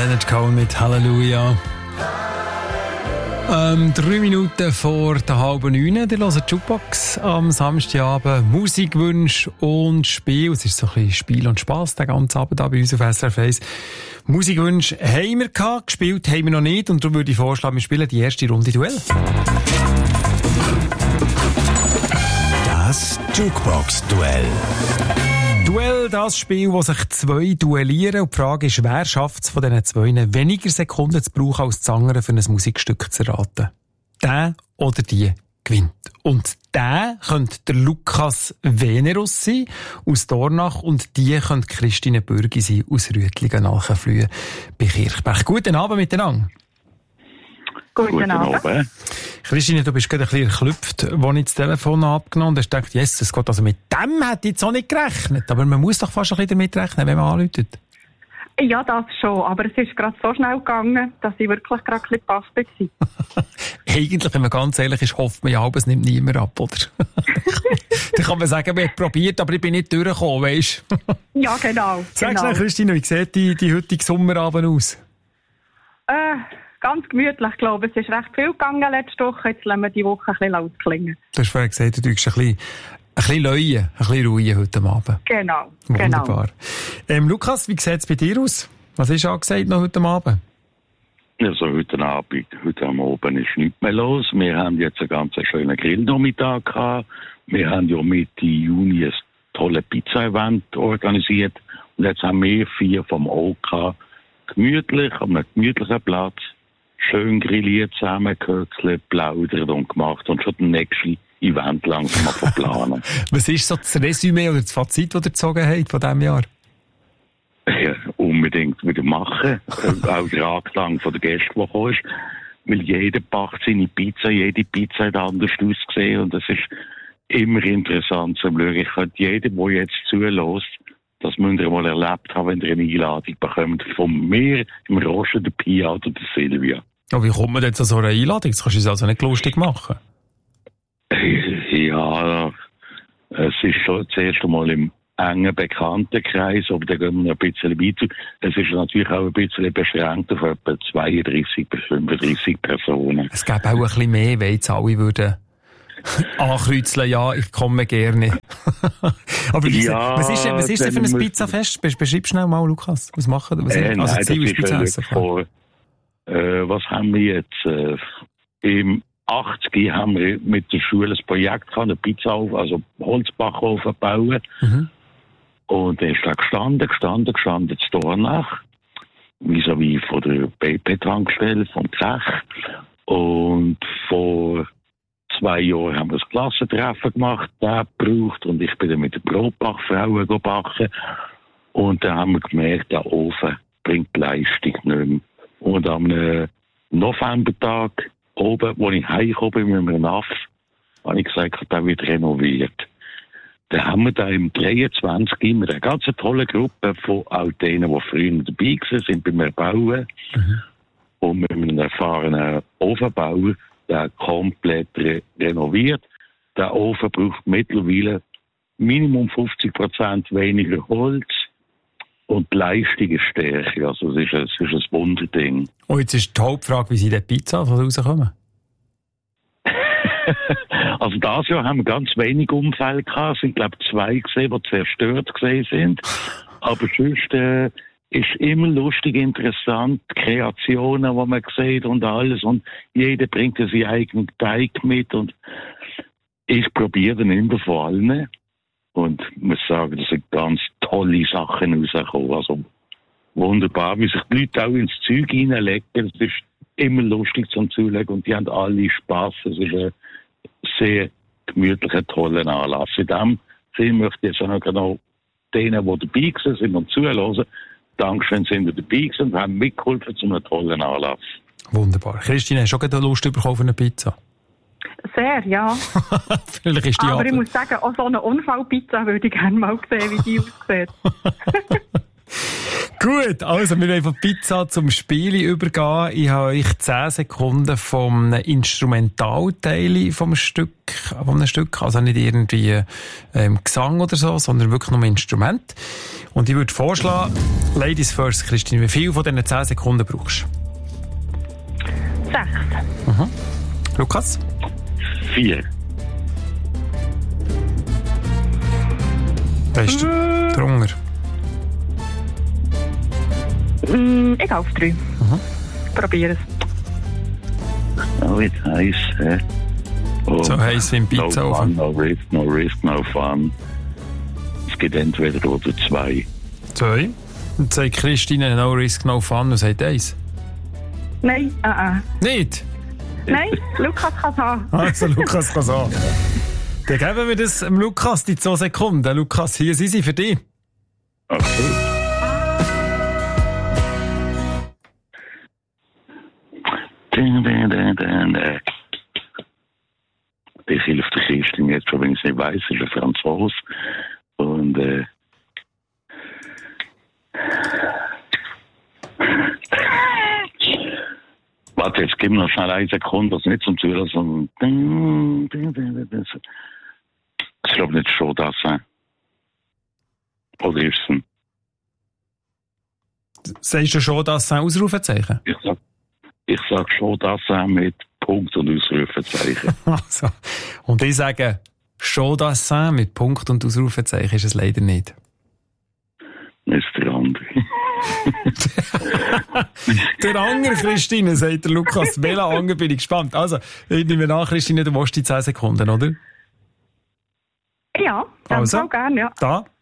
Leonard Cohen mit Halleluja. 3 Minuten vor der 8:30. Ihr hört Jukebox am Samstagabend. Musikwünsche und Spiel. Es ist so ein bisschen Spiel und Spass den ganzen Abend bei uns auf SRF 1. Musikwünsche haben wir gehabt, gespielt haben wir noch nicht. Und darum würde ich vorschlagen, wir spielen die erste Runde Duell. Das Jukebox-Duell. Duell, das Spiel, wo sich zwei duellieren. Und die Frage ist, wer schafft es von diesen zwei weniger Sekunden zu brauchen als das andere für ein Musikstück zu erraten? Der oder die gewinnt. Und der könnte der Lukas Venerus sein, aus Dornach, und die könnte Christine Bürgi sein, aus Rüttlingen-Nachenflühe bei Kirchberg. Guten Abend miteinander. Guten Abend. Christine, du bist gerade ein bisschen erklüpft, als ich das Telefon abgenommen habe und hast gedacht, Jesus Gott, also mit dem hätte ich jetzt auch nicht gerechnet. Aber man muss doch fast ein bisschen damit rechnen, wenn man anruft. Ja, das schon. Aber es ist gerade so schnell gegangen, dass ich wirklich gerade ein bisschen gepasst war. Eigentlich, wenn man ganz ehrlich ist, hofft man ja, es nimmt niemand ab, oder? Dann kann man sagen, wir haben probiert, aber ich bin nicht durchgekommen, weisst du? Ja, genau. Sag schnell, Christine, wie sieht die heutige Sommerabend aus? Ganz gemütlich, glaube ich. Es ist recht viel gegangen letzte Woche. Jetzt lassen wir die Woche ein bisschen ausklingen. Du hast vorhin gesagt, du tust ein bisschen Leuen, ein bisschen Ruhe heute Abend. Genau. Wunderbar. Lukas, wie sieht es bei dir aus? Was ist angesagt noch heute Abend? Also heute Abend ist nichts mehr los. Wir haben jetzt einen ganz schönen Grillnachmittag gehabt. Wir haben ja Mitte Juni ein tolles Pizza-Event organisiert. Und jetzt haben wir 4 vom OK gemütlich, an einem gemütlichen Platz, schön grilliert, zusammengehöckelt, plaudert und gemacht und schon das nächste Event langsam mal verplanen. Was ist so das Resümee oder das Fazit, das ihr gezogen habt von diesem Jahr? Ja, unbedingt wieder machen. Auch der Anklang von der Gäste, die gekommen ist. Weil jeder backt seine Pizza, jede Pizza hat anders ausgesehen und es ist immer interessant zu schauen. Ich könnte jedem, der jetzt zulässt, das müsst ihr mal erlebt haben, wenn ihr eine Einladung bekommt von mir, im Roschen, der Pia oder der Silvia. Aber wie kommt man jetzt an so eine Einladung? Das kannst du uns also nicht lustig machen. Ja, es ist schon das erste Mal im engen Bekanntenkreis, aber da gehen wir noch ein bisschen weiter. Es ist natürlich auch ein bisschen beschränkt auf etwa 32 bis 35 Personen. Es gäbe auch ein bisschen mehr, wenn jetzt alle würden ankreuzeln, ja, ich komme gerne. Aber ja, was ist denn für ein Pizzafest? Beschreib schnell mal, Lukas. Was machen wir? Also Ziel ist Pizza essen. Was haben wir jetzt? Im 80 haben wir mit der Schule ein Projekt gehabt, eine Pizza also Holzbackofen bauen. Mhm. Und er ist da gestanden, zu Dornach, vis-à-vis von der BP-Tankstelle, vom Zech. Und vor 2 Jahren haben wir das Klassentreffen gemacht, der gebraucht, und ich bin dann mit den Brotbackfrauen backen. Und dann haben wir gemerkt, der Ofen bringt die Leistung nicht mehr. Und am Novembertag oben, wo ich heimgekommen bin mit einem NAF, habe ich gesagt, der wird renoviert. Dann haben wir da im 23 immer eine ganz tolle Gruppe von auch denen, die früher dabei sind beim Erbauen. Mhm. Und mit einem erfahrenen Ofenbauer, der komplett renoviert. Der Ofen braucht mittlerweile Minimum 50% weniger Holz und die Leistung ist stärker. Also es ist ein Wunderding. Und jetzt ist die Hauptfrage, wie sie die Pizza rauskommen? Also dieses Jahr haben wir ganz wenig Unfälle gehabt. Es sind, glaube ich, 2 gesehen, die zerstört gesehen sind. Aber sonst ist immer lustig, interessant, die Kreationen, die man sieht und alles. Und jeder bringt seinen eigenen Teig mit. Und ich probiere dann immer von allen. Und ich muss sagen, das sind ganz tolle Sachen rausgekommen. Also wunderbar, wie sich die Leute auch ins Zeug hineinlegen. Es ist immer lustig zum Zulegen und die haben alle Spass. Es ist ein sehr gemütlicher, toller Anlass. In dem Sinn möchte ich jetzt auch noch denen, die dabei sind und zuhören, Dankeschön, sind wir dabei und haben mitgeholfen zu einem tollen Anlass. Wunderbar. Christine, hast du schon Lust bekommen auf eine Pizza? Sehr, ja. Vielleicht ist die aber ich muss sagen, auch so eine Unfallpizza würde ich gerne mal sehen, wie die aussieht. Gut, also wir wollen von Pizza zum Spiel übergehen. Ich habe euch 10 Sekunden vom Instrumentalteil vom Stück, also nicht irgendwie Gesang oder so, sondern wirklich nur ein Instrument. Und ich würde vorschlagen, Ladies first, Christine, wie viel von diesen 10 Sekunden brauchst du? 6. Lukas? 4. Da ist der Hunger. Ich gehe auf 3. Probier es. Oh, jetzt heiß, hä? Oh, So heiß wie im Pizzaofen. No risk, no fun. Es gibt entweder oder 2. 2. Und sagt Christine, no risk, no fun, und sagt 1. Nein, Nicht? Nein, Lukas kann es haben. Also, Lukas kann es haben. Dann geben wir das dem Lukas, die 2 Sekunden. Lukas, hier sind sie für dich. Okay. Ich hilft der Christine jetzt schon, wenn ich es nicht weiss, ist ein Franzose. Und warte, jetzt gib mir noch schnell 1 Sekunde, also nicht zum Zuhören, sondern ich glaube nicht schon das, oder ist es ein? Sagst du schon, dass es ein Ausrufezeichen? Ich sag schon das mit Punkt und Ausrufezeichen. Also, und ich sage, schon das mit Punkt und Ausrufezeichen ist es leider nicht. Das ist der andere. Der andere, Christine, sagt der Lukas. Welcher andere bin ich gespannt. Also, ich nehme an, Christine, du willst die 10 Sekunden, oder? Ja, dann Also, auch gerne, ja. Da